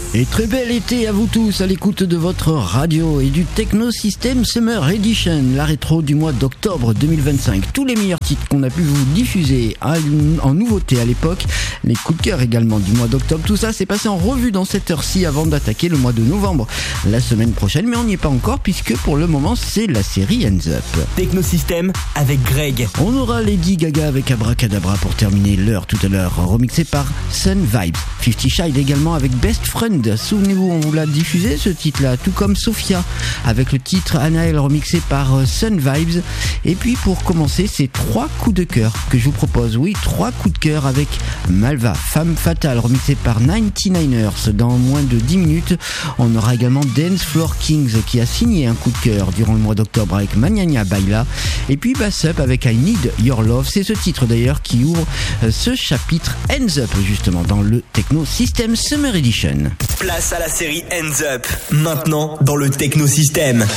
Et très bel été à vous tous à l'écoute de votre radio et du Techno System Summer Edition, la rétro du mois d'octobre 2025. Tous les meilleurs titres qu'on a pu vous diffuser en nouveauté à l'époque, les coups de cœur également du mois d'octobre, tout ça s'est passé en revue dans cette heure-ci avant d'attaquer le mois de novembre la semaine prochaine, mais on n'y est pas encore puisque pour le moment c'est la série Hands Up. Techno System avec Greg. On aura Lady Gaga avec Abracadabra pour terminer l'heure tout à l'heure, remixé par Sun Vibes. 50 Shade également avec Best Friend. Souvenez-vous, on vous l'a diffusé ce titre-là, tout comme Sophia avec le titre Anaël remixé par Sun Vibes. Et puis pour commencer, c'est 3 coups de cœur que je vous propose. Oui, 3 coups de cœur avec Malva, Femme Fatale remixé par 99ers dans moins de 10 minutes. On aura également Dance Floor Kings qui a signé un coup de cœur durant le mois d'octobre avec Magnania Baila. Et puis Bass Up avec I Need Your Love. C'est ce titre d'ailleurs qui ouvre ce chapitre Hands Up justement dans le Techno System Summer Edition. Place à la série Hands Up, maintenant dans le Techno System.